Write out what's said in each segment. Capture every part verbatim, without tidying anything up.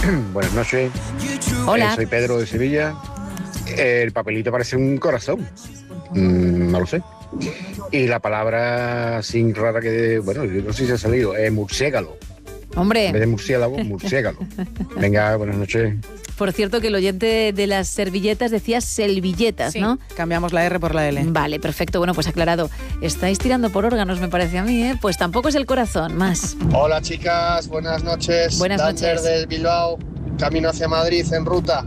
Buenas noches. Hola. Eh, soy Pedro de Sevilla. El papelito parece un corazón. Mm, no lo sé. Y la palabra sin rara que, bueno, yo no sé si ha salido, es murciélago. Hombre. En vez de murciélago, murciélago. Venga, buenas noches. Por cierto, que el oyente de las servilletas decía selvilletas, Sí, ¿no? cambiamos la R por la L. Vale, perfecto. Bueno, pues aclarado. Estáis tirando por órganos, me parece a mí, ¿eh? Pues tampoco es el corazón, más. Hola chicas, buenas noches. Buenas Dander noches. del Bilbao, camino hacia Madrid en ruta.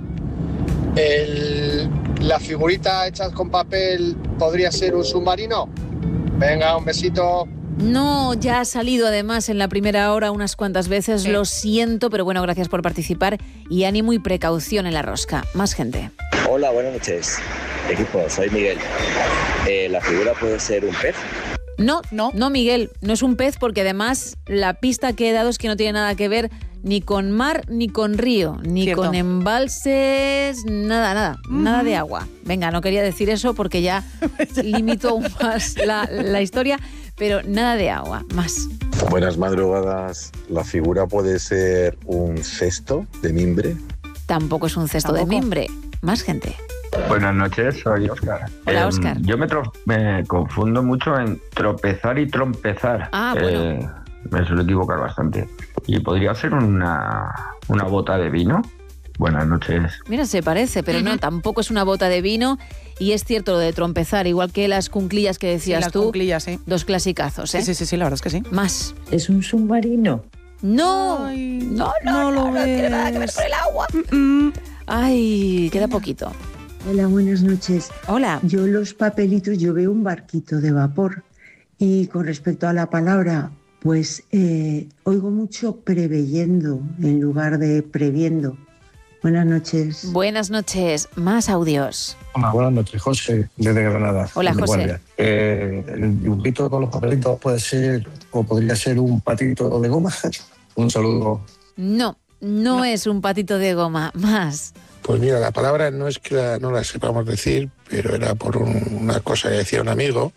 El, la figurita hecha con papel podría ser un submarino. Venga, un besito. No, ya ha salido además en la primera hora unas cuantas veces, Sí. lo siento, pero bueno, gracias por participar y ánimo y precaución en la rosca. Más gente. Hola, buenas noches. Equipo, soy Miguel. Eh, ¿La figura puede ser un pez? No, No. no, Miguel, no es un pez porque además la pista que he dado es que no tiene nada que ver ni con mar, ni con río, ni Cierto. con embalses, nada, nada, nada de agua. Venga, no quería decir eso porque ya limito aún más la, la historia, pero nada de agua, más. Buenas madrugadas. ¿La figura puede ser un cesto de mimbre? Tampoco es un cesto de Tampoco. mimbre. Más gente. Buenas noches, soy Óscar. Hola, Óscar. Yo me, tro- me confundo mucho en tropezar y trompezar. Ah, bueno. Eh, me suelo equivocar bastante. ¿Y podría ser una, una bota de vino? Buenas noches. Mira, se parece, pero no, tampoco es una bota de vino. Y es cierto lo de trompezar, igual que las cunclillas que decías las tú. cunclillas, sí. Dos clasicazos, ¿eh? Sí, sí, sí, sí, la verdad es que sí. Más. ¿Es un submarino? ¡No! Ay, no, no, no lo no, no tiene nada que ver ves. con el agua. Mm, Ay, queda poquito. Hola, buenas noches. Hola. Yo los papelitos, yo veo un barquito de vapor. Y con respecto a la palabra, pues eh, oigo mucho preveyendo en lugar de previendo. Buenas noches. Buenas noches. Más audios. Hola, buenas noches, José, desde Granada. Hola, de José. Guardia. Eh, el dibujito con los papelitos puede ser, o podría ser un patito de goma. Un saludo. No, no, es un patito de goma. Más. Pues mira, la palabra no es que la- no la sepamos decir, pero era por un- una cosa que decía un amigo.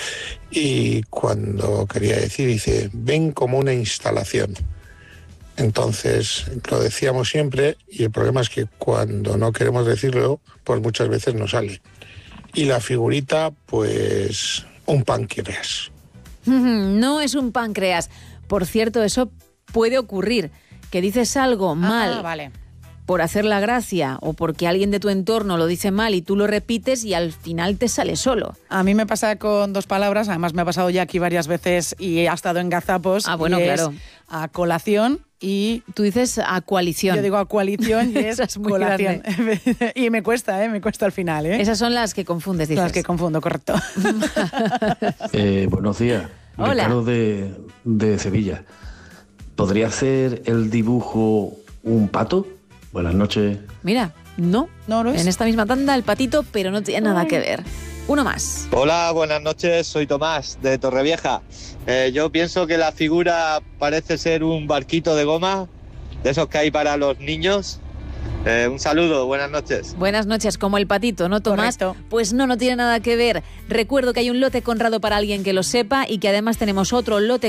Y cuando quería decir, dice, ven como una instalación. Entonces, lo decíamos siempre y el problema es que cuando no queremos decirlo, pues muchas veces no sale. Y la figurita, pues, un páncreas. No es un páncreas. Por cierto, eso puede ocurrir. Que dices algo mal Ah, vale. por hacer la gracia o porque alguien de tu entorno lo dice mal y tú lo repites y al final te sale solo. A mí me pasa con dos palabras, además me ha pasado ya aquí varias veces y ha estado en gazapos. Ah, bueno, y es claro. A colación y... Tú dices a coalición. Yo digo a coalición y es, Esa es muy colación. Y me cuesta, ¿eh? Me cuesta al final, ¿eh? Esas son las que confundes, dices. Las que confundo, correcto. Eh, buenos días, Hola. Ricardo de, de Sevilla. ¿Podría hacer el dibujo un pato? Buenas noches. Mira, no. No lo es. En esta misma tanda el patito, pero no tiene nada que ver. Uno más. Hola, buenas noches, soy Tomás de Torrevieja. Eh, yo pienso que la figura parece ser un barquito de goma, de esos que hay para los niños. Eh, un saludo, buenas noches. Buenas noches, como el patito, ¿no, Tomás? Correcto. Pues no, no tiene nada que ver. Recuerdo que hay un lote Conrado para alguien que lo sepa y que además tenemos otro lote